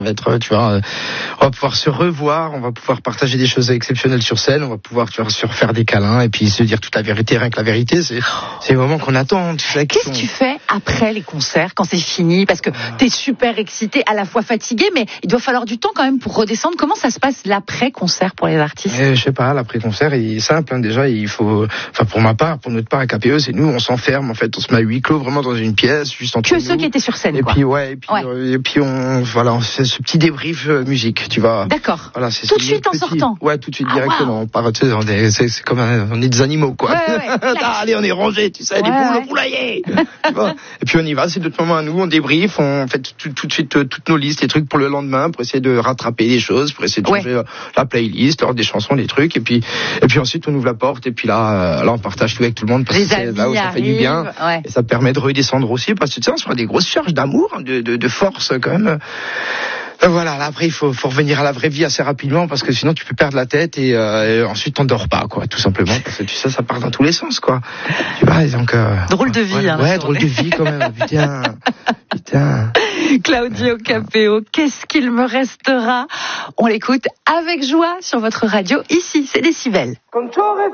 On va être, tu vois, on va pouvoir se revoir, on va pouvoir partager des choses exceptionnelles sur scène, on va pouvoir, tu vois, se refaire des câlins et puis se dire toute la vérité, rien que la vérité, c'est le moment qu'on attend. Tu sais, qu'est-ce que tu fais après les concerts, quand c'est fini? Parce que t'es super excité, à la fois fatigué, mais il doit falloir du temps quand même pour redescendre. Comment ça se passe l'après-concert pour les artistes? Je sais pas, l'après-concert, il est simple, hein, déjà, il faut, enfin, pour ma part, pour notre part à KPE, c'est nous, on s'enferme, en fait, on se met à huis clos, vraiment dans une pièce, juste entre nous. Que ceux qui étaient sur scène, et quoi. Puis, et puis on fait ce petit débrief musique, tu vois. D'accord. Voilà, tout de suite en sortant. Ouais, tout de suite directement. Wow. On part, tu sais, c'est comme on est des animaux, quoi. Ouais, allez, on est rangés, tu sais, des poules au poulailler. Tu vois. Et puis on y va, c'est notre moment à nous, on débrief, on fait tout de suite toutes nos listes, les trucs pour le lendemain, pour essayer de rattraper des choses, pour essayer de changer la playlist, des chansons, des trucs, et puis ensuite on ouvre la porte, et puis là on partage tout avec tout le monde, parce que c'est là où ça fait du bien, et ça permet de redescendre aussi, parce que tu sais, on se prend des grosses charges d'amour, de force quand même. Voilà, là, après il faut revenir à la vraie vie assez rapidement, parce que sinon tu peux perdre la tête et ensuite t'en dors pas, quoi, tout simplement, parce que tu sais, ça part dans tous les sens, quoi. Tu vois, donc drôle de vie, drôle de vie quand même. Putain. Claudio Capéo, qu'est-ce qu'il me restera? On l'écoute avec joie sur votre radio. Ici, c'est Décibel.